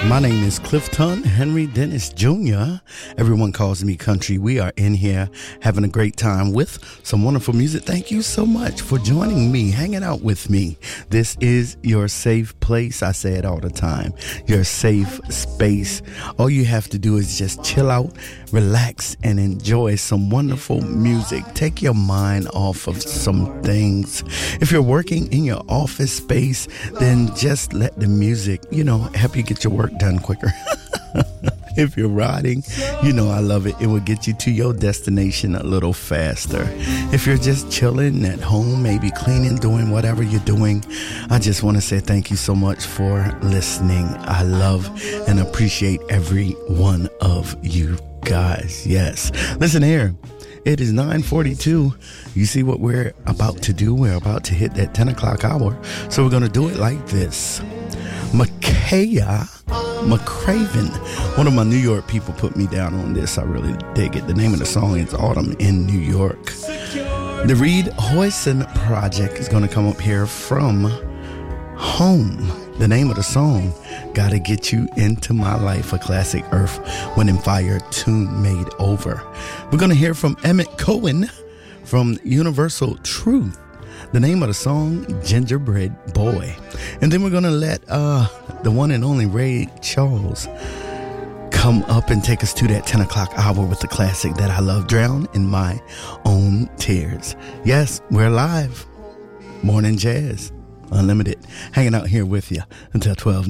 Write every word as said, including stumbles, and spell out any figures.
My name is Clifton Henry Dennis Junior Everyone calls me Country. We are in here having a great time with some wonderful music. Thank you so much for joining me, hanging out with me. This is your safe place. I say it all the time. Your safe space. All you have to do is just chill out, relax, and enjoy some wonderful music. Take your mind off of some things. If you're working in your office space, then just let the music, you know, help you get your work done quicker. If you're riding, you know I love it. It will get you to your destination a little faster. If you're just chilling at home, maybe cleaning, doing whatever you're doing, I just want to say thank you so much for listening. I love and appreciate every one of you guys. Yes. Listen here. It is nine forty-two. You see what we're about to do? We're about to hit that ten o'clock hour. So we're going to do it like this. Makaya McCraven, one of my New York people, put me down on this. I really dig it. The name of the song is Autumn in New York. The Reed Hoyson Project is going to come up here from Home. The name of the song, Gotta Get You Into My Life, a classic Earth, Wind and Fire tune made over. We're going to hear from Emmett Cohen from Universal Truth. The name of the song, Gingerbread Boy. And then we're going to let uh, the one and only Ray Charles come up and take us to that ten o'clock hour with the classic that I love, Drown in My Own Tears. Yes, we're live. Morning Jazz Unlimited. Hanging out here with you until twelve.